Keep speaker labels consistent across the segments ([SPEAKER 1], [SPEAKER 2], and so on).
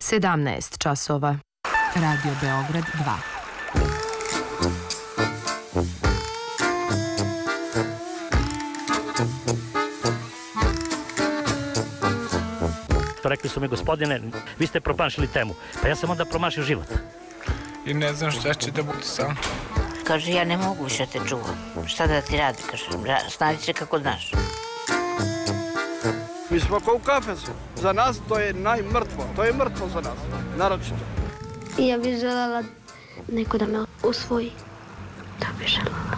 [SPEAKER 1] 17 časova.
[SPEAKER 2] Radio Beograd
[SPEAKER 3] 2. Rekli su mi, gospodine, vi ste promašili temu. Pa ja sam onda promašio život.
[SPEAKER 4] I ne znam šta će da bude sam.
[SPEAKER 5] Kaže, ja ne mogu više te čuvam. Šta da ti radi, kaže, snađi se kako znaš.
[SPEAKER 6] Mi smo kao u kafesu. Za nas to je najmrtvo. To je mrtvo za nas, naročito.
[SPEAKER 7] Ja bih željela neko da me usvoji. To bih željela.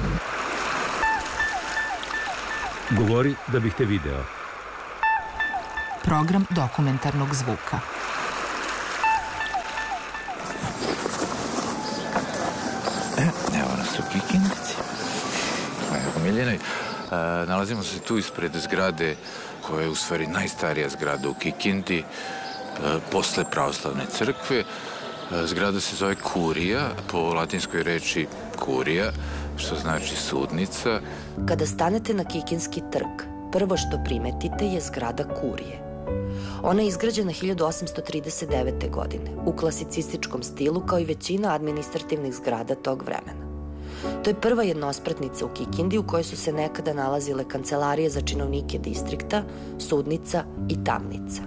[SPEAKER 8] Govori da bih te video.
[SPEAKER 2] Program dokumentarnog zvuka.
[SPEAKER 9] Evo nas u Kikindici. Evo Miljenoj. Nalazimo se tu ispred zgrade koja je u stvari najstarija zgrada u Kikindi posle pravoslavne crkve. Zgrada se zove Kurija, po latinskoj reči kurija, što znači sudnica.
[SPEAKER 10] Kada stanete na Kikinski trg, prvo što primetite je zgrada Kurije. Ona je izgrađena 1839. godine u klasicističkom stilu kao i većina administrativnih zgrada tog vremena. To je prva jednospratnica u Kikindi u kojoj su se nekada nalazile kancelarije za činovnike distrikta, sudnica i tamnica.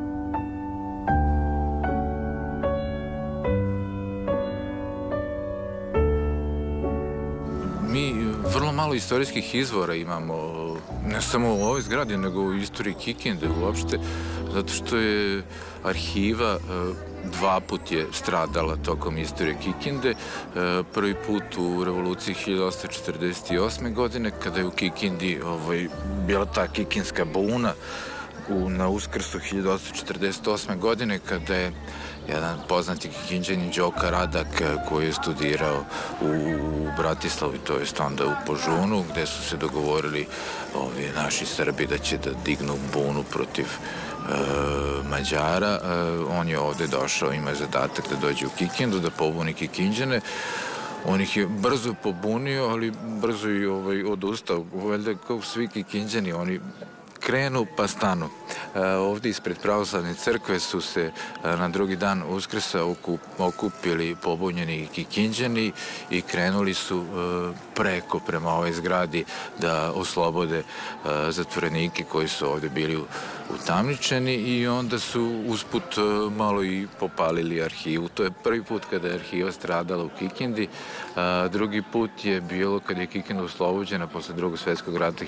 [SPEAKER 9] Mi vrlo malo istorijskih izvora imamo, ne samo u ovoj zgradi, nego u istoriji Kikinde uopšte, zato što je arhiva 2 put je stradala tokom istorije Kikinde. Prvi put u revoluciji 1848. godine, kada je u Kikindi bila ta kikinska buna na Uskrsu 1848. godine, kada je jedan poznati kikinđanin Đoka Radak, koji je studirao u Bratislavi, to jest onda u Požunu, gde su se dogovorili naši Srbi da će da dignu bunu protiv Mađara. On je ovde došao, ima zadatak da dođe u Kikindu, da pobuni Kikinđane. On ih je brzo pobunio, ali brzo i odustao. Valjda kao svi Kikinđani, oni krenu pa stanu. Ovde ispred pravoslavne crkve su se na drugi dan Uskrsa okupili pobunjeni Kikinđani i krenuli su preko prema ovoj zgradi da oslobode zatvorenike koji su ovde bili utamničeni i onda su usput malo i popalili arhivu. To je prvi put kada je arhiva stradala u Kikindi. Drugi put je bilo kada je Kikinda oslobođena posle Drugog svetskog rata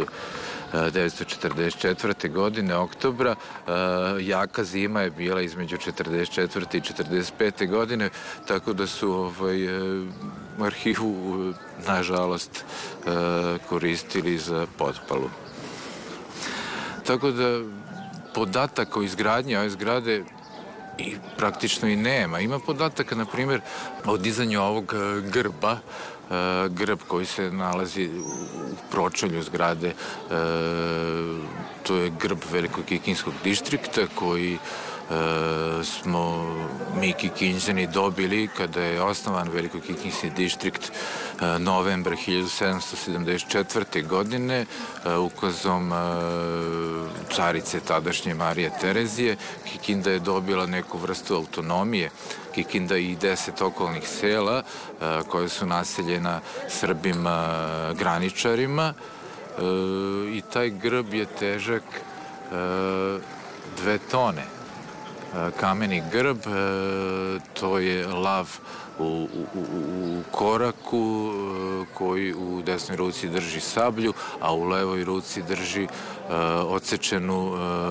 [SPEAKER 9] 1944. godine, oktobra. Jaka zima je bila između 1944. i 1945. godine, tako da su arhivu, nažalost, koristili za potpalu. Tako da podataka o izgradnji ove zgrade i praktično i nema. Ima podataka, na primjer, o dizanju ovog grba, grb koji se nalazi u pročelju zgrade. To je grb Velikokikinskog distrikta koji smo mi Kikinđani dobili kada je osnovan Velikokikinski distrikt novembra 1774. godine ukazom carice tadašnje Marije Terezije. Kikinda je dobila neku vrstu autonomije. Kikinda i 10 okolnih sela koje su naseljena Srbima graničarima i taj grb je težak 2 tone. Kameni grb, to je lav u koraku koji u desnoj ruci drži sablju, a u levoj ruci drži odsečenu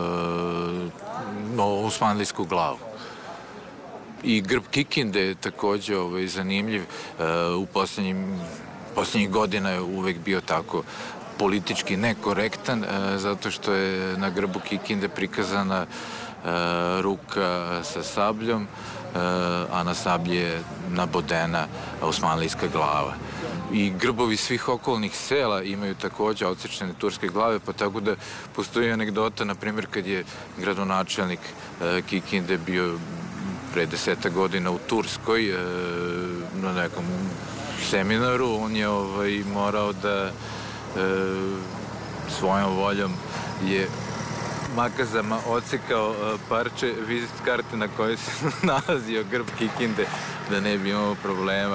[SPEAKER 9] osmanlijsku glavu. I grb Kikinde je takođe zanimljiv. U poslednjih godina je uvek bio tako politički nekorektan, zato što je na grbu Kikinde prikazana ruka sa sabljom, a na sablji je nabodena osmanlijska glava. I grbovi svih okolnih sela imaju takođe odsečene turske glave, pa tako da postoji anegdota, na primjer, kad je gradonačelnik Kikinde bio pre 10 godina u Turskoj na nekom seminaru, on je morao da svojom voljom je makazama odsekao parče vizit karte na kojoj se nalazio grb Kikinde, da ne bi imao problema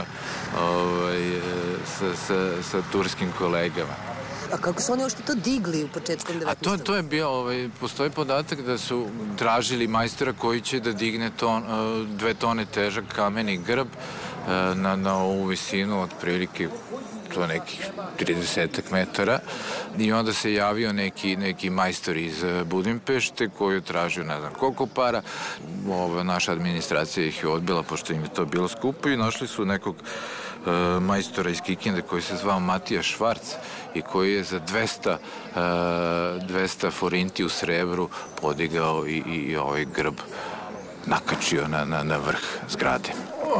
[SPEAKER 9] sa turskim kolegama.
[SPEAKER 10] A kako su oni uopšte to digli u početkom 19.
[SPEAKER 9] A to je bio, postoji podatak da su tražili majstora koji će da digne 2 tone težak kameni grb na ovu visinu otprilike to nekih 30 metara i onda se javio neki majstor iz Budimpešte koji je tražio ne znam koliko para. Naša administracija ih je odbila pošto im je to bilo skupo i našli su nekog majstora iz Kikinde koji se zvao Matija Švarc i koji je za 200 forinti u srebru podigao i ovaj grb nakačio na vrh zgrade.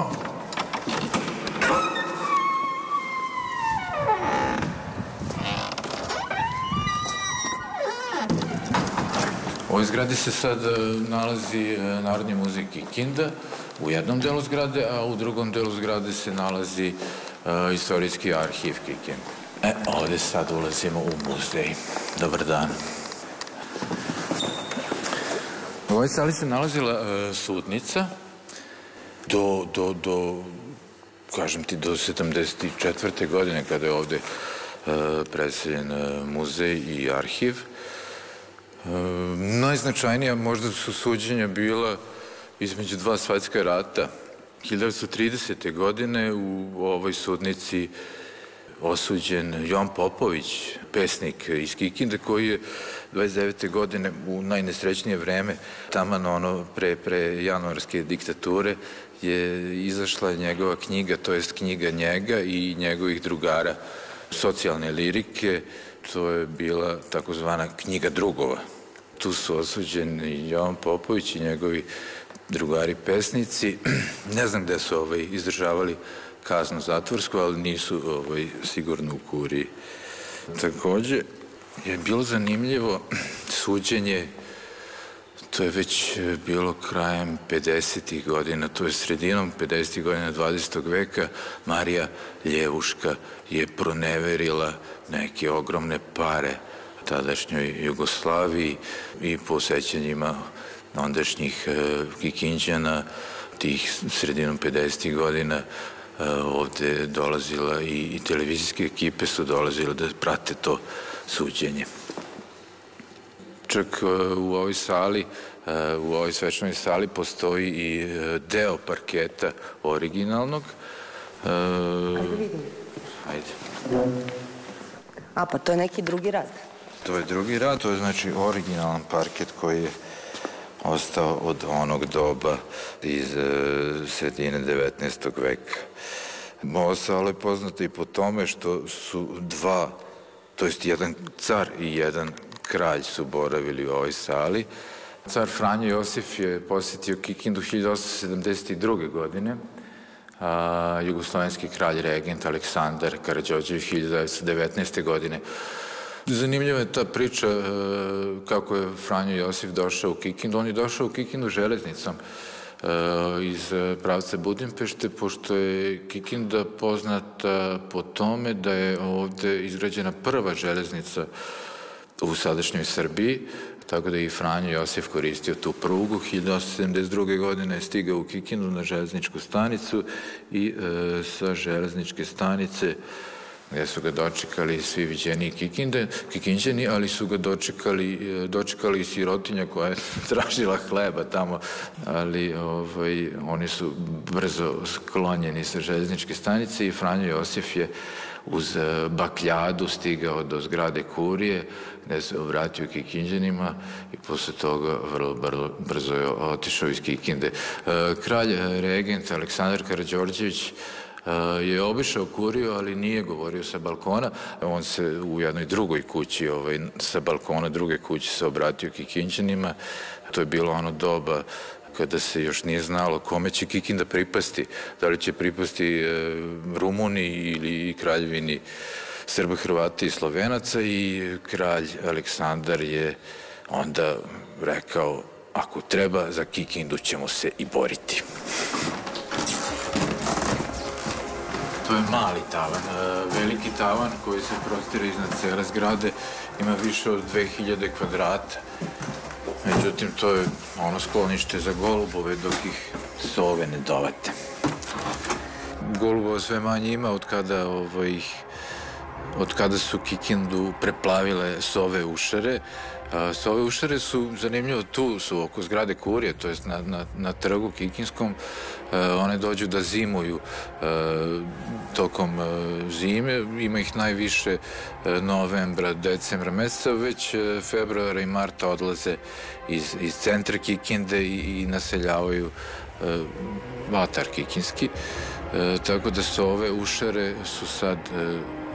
[SPEAKER 9] U ovoj zgradi se sad nalazi Narodni muzej Kikinda u jednom delu zgrade, a u drugom delu zgrade se nalazi Istorijski arhiv Kikinde. Ovde sad ulazimo u muzej. Dobar dan. U ovoj sali se nalazila sudnica kažem ti, do 74. godine kada je ovde preseljen muzej i arhiv. Najznačajnija možda su suđenja bila između 2 svetska rata. 1930. godine u ovoj sudnici osuđen Jovan Popović, pesnik iz Kikinde, koji je 29. godine u najnesrećnije vreme, taman pre januarske diktature, je izašla njegova knjiga, to jest knjiga njega i njegovih drugara socijalne lirike. To je bila takozvana knjiga drugova. Tu su osuđeni Jovan Popović i njegovi drugari pesnici. Ne znam gde su izdržavali kaznu zatvorsku, ali nisu sigurno u Kuriji. Takođe je bilo zanimljivo suđenje, to je već bilo krajem 50. godina, to je sredinom 50. godina 20. veka. Marija Ljevuška je proneverila neke ogromne pare tadašnjoj Jugoslaviji i po sećanjima ondašnjih Kikinđana, tih sredinom 50. godina ovde dolazila i televizijske ekipe su dolazile da prate to suđenje. Čak u ovoj sali, u ovoj svečanoj sali postoji i deo parketa originalnog.
[SPEAKER 10] Ajde vidimo.
[SPEAKER 9] Ajde.
[SPEAKER 10] A, pa to je neki drugi rad.
[SPEAKER 9] To je drugi rad, to je znači originalan parket koji je ostao od onog doba iz sredine 19. veka. Ova sala je poznata i po tome što su to jest jedan car i jedan kralj su boravili u ovoj sali. Car Franjo Josif je posjetio Kikindu 1872. godine, a jugoslovenski kralj regent Aleksandar Karađorđević 1919. godine. Zanimljiva je ta priča kako je Franjo Josif došao u Kikindu. On je došao u Kikindu železnicom iz pravca Budimpešte, pošto je Kikinda poznata po tome da je ovde izgrađena prva železnica u sadašnjoj Srbiji, tako da je i Franjo Josif koristio tu prugu. 1872. godine je stigao u Kikindu na železničku stanicu i sa železničke stanice gde su ga dočekali svi viđeniji Kikinđani, ali su ga dočekali i sirotinja koja je tražila hleba tamo, ali oni su brzo sklonjeni sa železničke stanice i Franjo Josif je uz bakljadu stigao do zgrade Kurije, gde se obratio Kikinđanima i posle toga vrlo brzo je otišao iz Kikinde. Kralj regent Aleksandar Karađorđević je obišao Kuriju, ali nije govorio sa balkona. On se u jednoj drugoj kući, sa balkona druge kuće se obratio Kikinđanima. To je bilo ono doba kada se još nije znalo kome će Kikinda pripasti. Da li će pripasti Rumuni ili Kraljevini Srba, Hrvata i Slovenaca, i kralj Aleksandar je onda rekao: ako treba, za Kikindu ćemo se i boriti. To je mali tavan. Veliki tavan koji se prostire iznad cele zgrade ima više od 2000 kvadrata Međutim, to je ono sklonište za golubove dok ih sove ne dovate. Golubova sve manje ima od kada su Kikindu preplavile sove ušare. Sove ušare su, zanimljivo, tu su oko zgrade Kurije, to je na trgu Kikinskom. One dođu da zimuju tokom zime. Ima ih najviše novembra, decembra meseca, već februara i marta odlaze iz centra Kikinde i naseljavaju vatar Kikinski. Tako da ove ušare su sad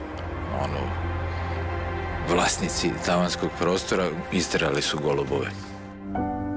[SPEAKER 9] vlasnici tavanskog prostora, isterali su golubove.